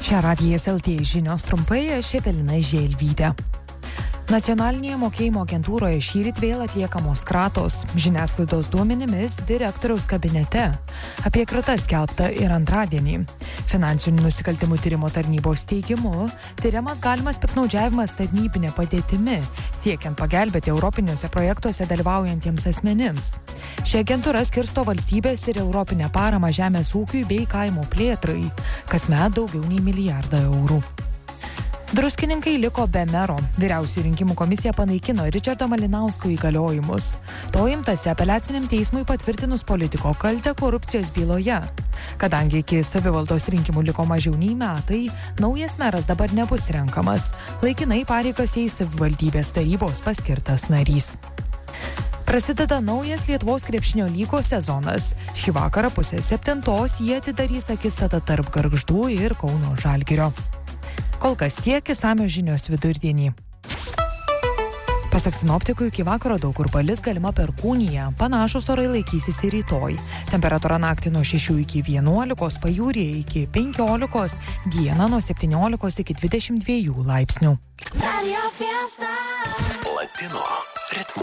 Čia Radijas LT žinios trumpai, aš Evelina Želvytė. Nacionalinėje mokėjimo agentūroje šįryt vėl atliekamos kratos. Žiniasklaidos duomenimis direktoriaus kabinete. Apie kratas skelbta ir antradienį. Finansinių nusikaltimų tyrimo tarnybos teigimu, tyriamas galimas piktnaudžiavimas tarnybinė padėtimi, siekiant pagelbėti europiniuose projektuose dalyvaujantiems asmenims. Ši agentūra skirsto valstybės ir europinę paramą žemės ūkiui bei kaimo plėtrai, kasmet daugiau nei 1 milijardą eurų. Druskininkai liko be mero. Vyriausioji rinkimų komisija panaikino Ričardo Malinausko įgaliojimus. To imtasi apeliaciniam teismui patvirtinus politiko kaltę korupcijos byloje. Kadangi iki savivaldos rinkimų liko mažiau nei metai, naujas meras dabar nebus renkamas. Laikinai pareigas eis savivaldybės tarybos paskirtas narys. Prasideda naujas Lietuvos krepšinio lygos sezonas. Šį vakarą 6:30 jie atidarys akistatą tarp Gargždų ir Kauno Žalgirio. Kol kas tiek, išsamios žinios vidurdienį. Pasak sinoptikų, iki vakaro daug kur palis, galima perkūnija. Panašūs orai laikysis ir rytoj. Temperatūra naktį nuo 6 iki 11, pajūryje iki 15, dieną nuo 17 iki 22 laipsnių. Latino ritmu.